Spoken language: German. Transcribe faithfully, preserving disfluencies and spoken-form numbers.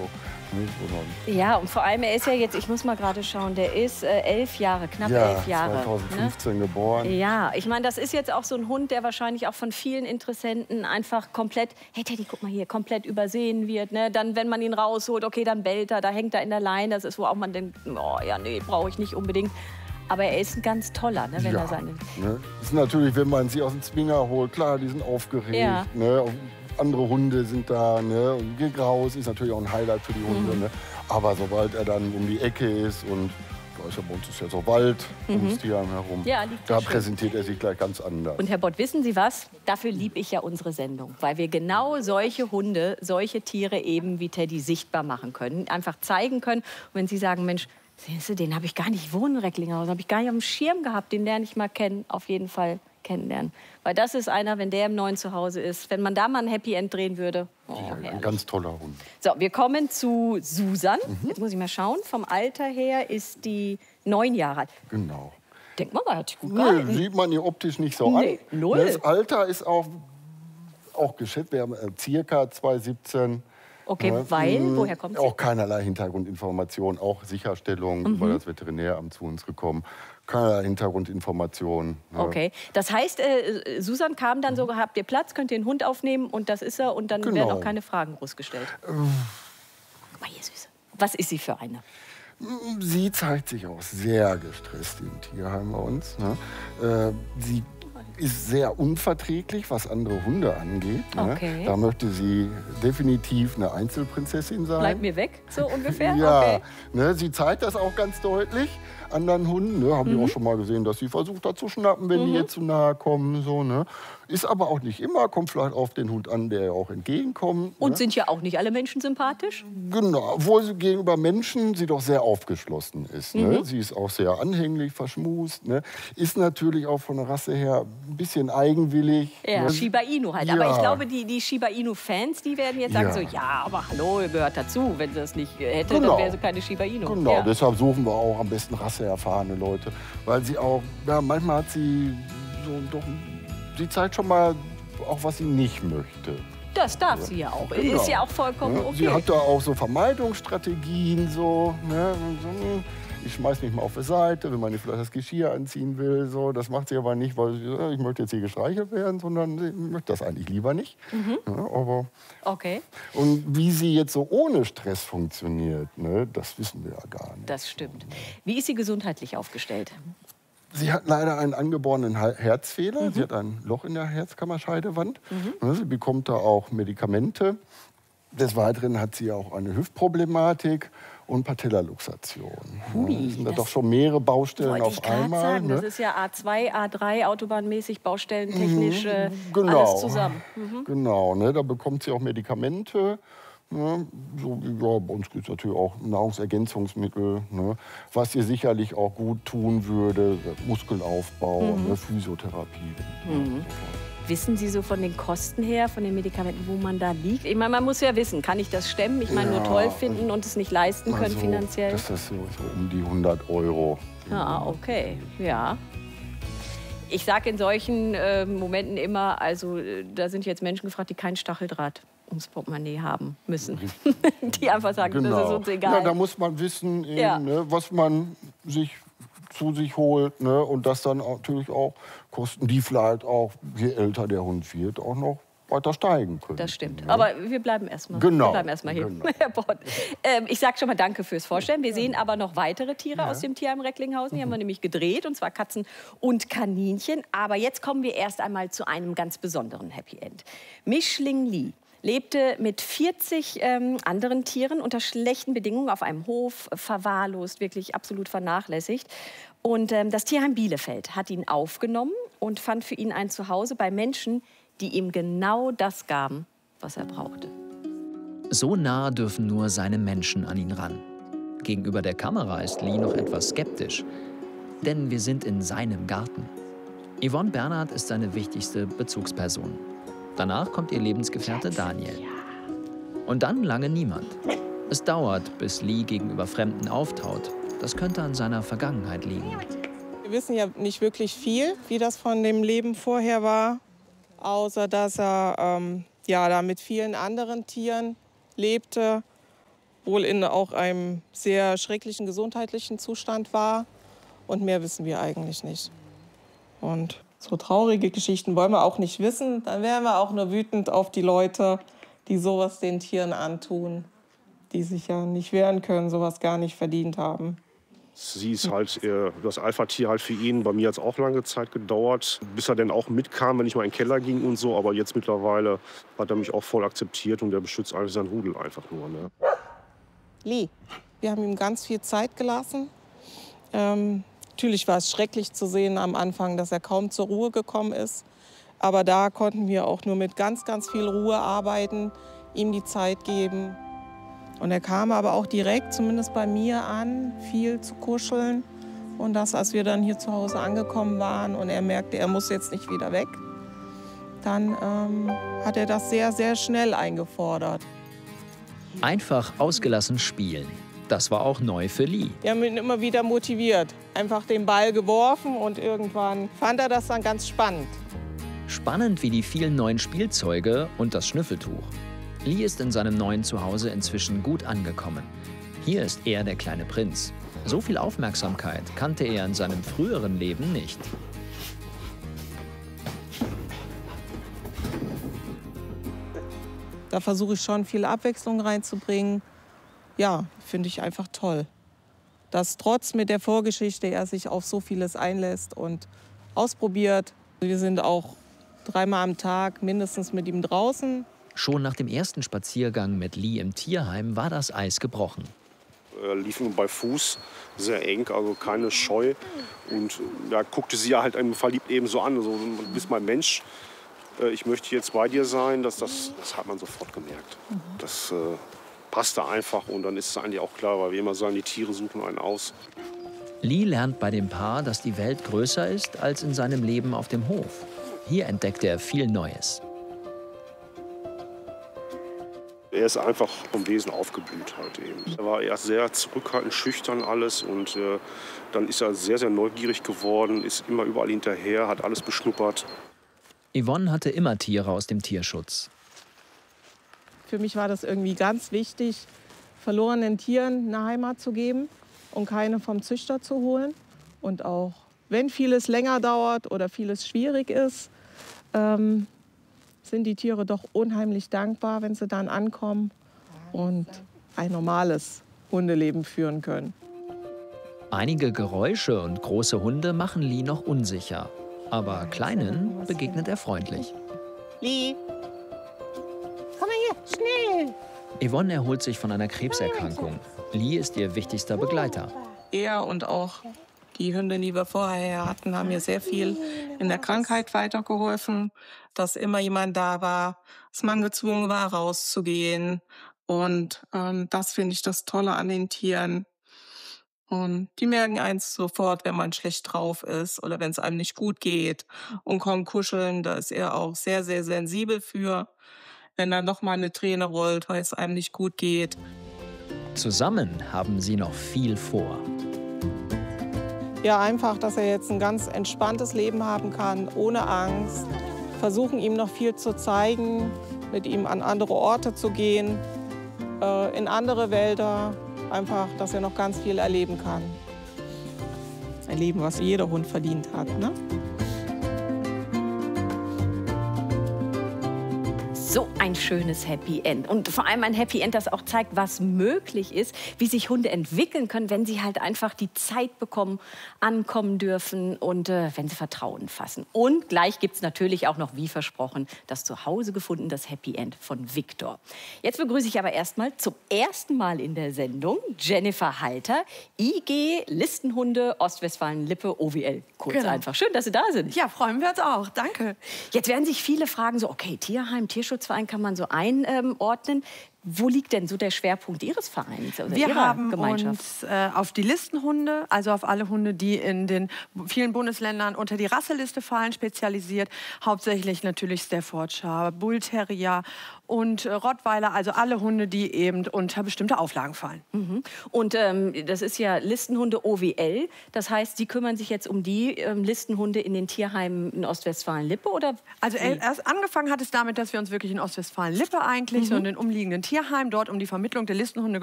Ne? Sondern Ja, und vor allem, er ist ja jetzt, ich muss mal gerade schauen, der ist äh, elf Jahre, knapp ja, elf Jahre. zweitausendfünfzehn Ne? geboren. Ja, ich meine, das ist jetzt auch so ein Hund, der wahrscheinlich auch von vielen Interessenten einfach komplett, hey Teddy, guck mal hier, komplett übersehen wird. Ne? Dann, wenn man ihn rausholt, okay, dann bellt er, da hängt er in der Leine. Das ist, wo auch man denkt, oh ja, nee, brauche ich nicht unbedingt. Aber er ist ein ganz toller, ne, wenn ja, er seine... Ne? Das ist natürlich, wenn man sie aus dem Zwinger holt, klar, die sind aufgeregt. Ja. Ne? Andere Hunde sind da. Ne? Und Gegraus ist natürlich auch ein Highlight für die Hunde. Mhm. Ne? Aber sobald er dann um die Ecke ist und da ist ja bei uns ist ja so Wald mhm. ums Tierheim herum, ja, da präsentiert er sich gleich ganz anders. Und Herr Bott, wissen Sie was? Dafür liebe ich ja unsere Sendung. Weil wir genau solche Hunde, solche Tiere eben wie Teddy sichtbar machen können. Einfach zeigen können. Und wenn Sie sagen, Mensch, sehen Sie, den habe ich gar nicht wohnen in Recklinghausen, habe ich gar nicht auf dem Schirm gehabt, den lerne ich mal kennen, auf jeden Fall kennenlernen. Weil das ist einer, wenn der im neuen Zuhause ist, wenn man da mal ein Happy End drehen würde. Oh, ja, ein ganz toller Hund. So, wir kommen zu Susan. Mhm. Jetzt muss ich mal schauen. Vom Alter her ist die neun Jahre alt. Genau. Denkt man, hat sich gut Nee, gehalten. sieht man ihr optisch nicht so nee, an. Null. Das Alter ist auch, auch geschätzt. Wir haben äh, circa zweitausendsiebzehn. Okay, ne? weil, woher kommt sie? Auch keinerlei Hintergrundinformation, auch Sicherstellung Mhm. über das Veterinäramt zu uns gekommen. Keinerlei Hintergrundinformation. Ne? Okay, das heißt, äh, Susan kam dann so, habt ihr Platz, könnt ihr den Hund aufnehmen und das ist er und dann Genau. werden auch keine Fragen groß gestellt. Guck mal hier, Süße. Was ist sie für eine? Sie zeigt sich auch sehr gestresst im Tierheim bei uns. Ne? Äh, sie ist sehr unverträglich, was andere Hunde angeht. Ne? Okay. Da möchte sie definitiv eine Einzelprinzessin sein. Bleib mir weg, so ungefähr? Ja, Okay. ne, sie zeigt das auch ganz deutlich anderen Hunden. Ne, haben Mhm. die auch schon mal gesehen, dass sie versucht hat zu schnappen, wenn Mhm. die ihr zu nahe kommen. So, ne. Ist aber auch nicht immer, kommt vielleicht auf den Hund an, der ihr auch entgegenkommt. Und ne. sind ja auch nicht alle Menschen sympathisch? Genau, obwohl sie gegenüber Menschen sie doch sehr aufgeschlossen ist. Ne? Mhm. Sie ist auch sehr anhänglich, verschmust. Ne? Ist natürlich auch von der Rasse her ein bisschen eigenwillig. Ja, ne? Shiba Inu halt. Ja. Aber ich glaube, die, die Shiba Inu-Fans, die werden jetzt sagen Ja. so, ja, aber hallo, gehört dazu. Wenn sie das nicht hätte, Genau. dann wäre sie keine Shiba Inu. Genau, Ja. deshalb suchen wir auch am besten rasseerfahrene Leute. Weil sie auch, ja, manchmal hat sie so doch, sie zeigt schon mal auch, was sie nicht möchte. Das darf sie ja auch. Genau. Ist ja auch vollkommen Ja, okay. Sie hat da auch so Vermeidungsstrategien, so, ne? so ich schmeiß mich mal auf die Seite, wenn man ihr vielleicht das Geschirr anziehen will. So. Das macht sie aber nicht, weil sie, ja, ich möchte jetzt hier gestreichelt werden, sondern sie möchte das eigentlich lieber nicht. Mhm. Ja, aber Okay, und wie sie jetzt so ohne Stress funktioniert, ne, das wissen wir ja gar nicht. das stimmt. Wie ist sie gesundheitlich aufgestellt? Sie hat leider einen angeborenen Her- Herzfehler. Mhm. Sie hat ein Loch in der Herzkammerscheidewand. Mhm. Sie bekommt da auch Medikamente. Des Weiteren hat sie auch eine Hüftproblematik und Patellaluxation. Hui, das sind da das doch schon mehrere Baustellen Wollte auf ich gerade einmal. sagen, ne? das ist ja A zwei, A drei, autobahnmäßig, baustellentechnisch, äh, Genau. alles zusammen. Mhm. Genau, ne? Da bekommt sie auch Medikamente. Ne? So, wie- ja, bei uns gibt es natürlich auch Nahrungsergänzungsmittel, ne? Was ihr sicherlich auch gut tun würde. Muskelaufbau, Mhm. ne? Physiotherapie. Mhm. Wissen Sie so von den Kosten her, von den Medikamenten, wo man da liegt? Ich meine, man muss ja wissen, kann ich das stemmen? Ich meine, nur Ja, toll finden und es nicht leisten können Also, finanziell? Das ist so, so um die hundert Euro. Ah, okay, ja. Ich sage in solchen äh, Momenten immer, also äh, da sind jetzt Menschen gefragt, die kein Stacheldraht ums Portemonnaie haben müssen. Die einfach sagen, das ist uns egal. Ja, da muss man wissen, eben, Ja. ne, was man sich zu sich holt. Ne, und das dann auch, natürlich auch Kosten, die vielleicht auch, je älter der Hund wird, auch noch weiter steigen können. Das stimmt. Ne? Aber wir bleiben erstmal Genau. wir bleiben erst mal hier. Genau. Herr Bott. Ähm, ich sage schon mal danke fürs Vorstellen. Wir sehen aber noch weitere Tiere aus dem Tierheim Recklinghausen. Die haben wir nämlich gedreht, und zwar Katzen und Kaninchen. Aber jetzt kommen wir erst einmal zu einem ganz besonderen Happy End. Mischling Lee lebte mit vierzig ähm, anderen Tieren unter schlechten Bedingungen auf einem Hof, verwahrlost, wirklich absolut vernachlässigt. Und ähm, das Tierheim Bielefeld hat ihn aufgenommen und fand für ihn ein Zuhause bei Menschen, die ihm genau das gaben, was er brauchte. So nah dürfen nur seine Menschen an ihn ran. Gegenüber der Kamera ist Lee noch etwas skeptisch. Denn wir sind in seinem Garten. Yvonne Bernhard ist seine wichtigste Bezugsperson. Danach kommt ihr Lebensgefährte Daniel. Und dann lange niemand. Es dauert, bis Lee gegenüber Fremden auftaut. Das könnte an seiner Vergangenheit liegen. Wir wissen ja nicht wirklich viel, wie das von dem Leben vorher war. Außer, dass er ähm, ja, da mit vielen anderen Tieren lebte wohl in auch einem sehr schrecklichen gesundheitlichen Zustand war. Und mehr wissen wir eigentlich nicht. Und so traurige Geschichten wollen wir auch nicht wissen. Dann wären wir auch nur wütend auf die Leute, die sowas den Tieren antun, die sich ja nicht wehren können, sowas gar nicht verdient haben. Sie ist halt äh, das Alpha-Tier halt für ihn. Bei mir hat es auch lange Zeit gedauert, bis er dann auch mitkam, wenn ich mal in den Keller ging und so. Aber jetzt mittlerweile hat er mich auch voll akzeptiert und er beschützt eigentlich seinen Rudel einfach nur. Ne? Lee, wir haben ihm ganz viel Zeit gelassen. Ähm, natürlich war es schrecklich zu sehen am Anfang, dass er kaum zur Ruhe gekommen ist. Aber da konnten wir auch nur mit ganz, ganz viel Ruhe arbeiten, ihm die Zeit geben. Und er kam aber auch direkt, zumindest bei mir, an, viel zu kuscheln. Und das, als wir dann hier zu Hause angekommen waren und er merkte, er muss jetzt nicht wieder weg, dann ähm, hat er das sehr, sehr schnell eingefordert. Einfach ausgelassen spielen. Das war auch neu für Lee. Wir haben ihn immer wieder motiviert. Einfach den Ball geworfen und irgendwann fand er das dann ganz spannend. Spannend wie die vielen neuen Spielzeuge und das Schnüffeltuch. Lee ist in seinem neuen Zuhause inzwischen gut angekommen. Hier ist er der kleine Prinz. So viel Aufmerksamkeit kannte er in seinem früheren Leben nicht. Da versuche ich schon viel Abwechslung reinzubringen. Ja, finde ich einfach toll. Dass trotz mit der Vorgeschichte er sich auf so vieles einlässt und ausprobiert. Wir sind auch dreimal am Tag mindestens mit ihm draußen. Schon nach dem ersten Spaziergang mit Lee im Tierheim war das Eis gebrochen. Er lief nur bei Fuß, sehr eng, also keine Scheu. Und da guckte sie ja halt einem verliebt eben so an, so, du bist mein Mensch, ich möchte jetzt bei dir sein. Das, das, das hat man sofort gemerkt. Das äh, passte einfach und dann ist es eigentlich auch klar, weil wir immer sagen, die Tiere suchen einen aus. Lee lernt bei dem Paar, dass die Welt größer ist als in seinem Leben auf dem Hof. Hier entdeckt er viel Neues. Er ist einfach vom Wesen aufgeblüht halt eben. Er war erst sehr zurückhaltend, schüchtern alles und äh, dann ist er sehr, sehr neugierig geworden, ist immer überall hinterher, hat alles beschnuppert. Yvonne hatte immer Tiere aus dem Tierschutz. Für mich war das irgendwie ganz wichtig, verlorenen Tieren eine Heimat zu geben und keine vom Züchter zu holen. Und auch wenn vieles länger dauert oder vieles schwierig ist, ähm, sind die Tiere doch unheimlich dankbar, wenn sie dann ankommen und ein normales Hundeleben führen können. Einige Geräusche und große Hunde machen Lee noch unsicher. Aber Kleinen begegnet er freundlich. Lee, komm mal hier, schnell! Yvonne erholt sich von einer Krebserkrankung. Lee ist ihr wichtigster Begleiter. Er und auch die Hündin, die wir vorher hatten, haben mir sehr viel in der Krankheit weitergeholfen. Dass immer jemand da war, dass man gezwungen war, rauszugehen. Und ähm, das finde ich das Tolle an den Tieren. Und die merken eins sofort, wenn man schlecht drauf ist oder wenn es einem nicht gut geht. Und kommen kuscheln, da ist er auch sehr, sehr sensibel für. Wenn da noch mal eine Träne rollt, weil es einem nicht gut geht. Zusammen haben sie noch viel vor. Ja, einfach, dass er jetzt ein ganz entspanntes Leben haben kann, ohne Angst. Versuchen, ihm noch viel zu zeigen, mit ihm an andere Orte zu gehen, äh, in andere Wälder. Einfach, dass er noch ganz viel erleben kann. Ein Leben, was jeder Hund verdient hat, ne? So ein schönes Happy End. Und vor allem ein Happy End, das auch zeigt, was möglich ist, wie sich Hunde entwickeln können, wenn sie halt einfach die Zeit bekommen, ankommen dürfen und äh, wenn sie Vertrauen fassen. Und gleich gibt es natürlich auch noch, wie versprochen, das Zuhause gefunden, das Happy End von Viktor. Jetzt begrüße ich aber erstmal zum ersten Mal in der Sendung Jennifer Halter, I G Listenhunde Ostwestfalen-Lippe O W L. Kurz Genau. einfach. Schön, dass Sie da sind. Ja, freuen wir uns auch. Danke. Jetzt werden sich viele fragen, so, okay, Tierheim, Tierschutzverein kann man so einordnen. Wo liegt denn so der Schwerpunkt Ihres Vereins oder Wir Ihrer haben Gemeinschaft? uns äh, auf die Listenhunde, also auf alle Hunde, die in den vielen Bundesländern unter die Rasseliste fallen, spezialisiert. Hauptsächlich natürlich Staffordshire, Bull Terrier und äh, Rottweiler, also alle Hunde, die eben unter bestimmte Auflagen fallen. Mhm. Und ähm, das ist ja Listenhunde O W L. Das heißt, Sie kümmern sich jetzt um die ähm, Listenhunde in den Tierheimen in Ostwestfalen-Lippe, oder? Also wie? erst angefangen hat es damit, dass wir uns wirklich in Ostwestfalen-Lippe eigentlich, Mhm. so in den umliegenden Tierheimen, dort um die Vermittlung der Listenhunde